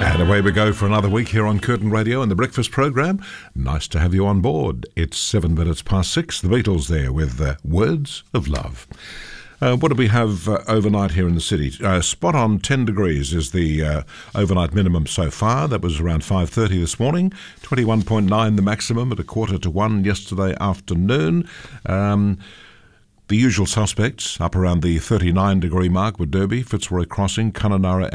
And away we go for another week here on Curtin Radio and the Breakfast Programme. Nice to have you on board. It's 7 minutes past 6. The Beatles there with Words of Love. What do we have overnight here in the city? Spot on 10 degrees is the overnight minimum so far. That was around 5:30 this morning. 21.9 the maximum at 1:45 yesterday afternoon. The usual suspects up around the 39 degree mark were Derby, Fitzroy Crossing, Kununurra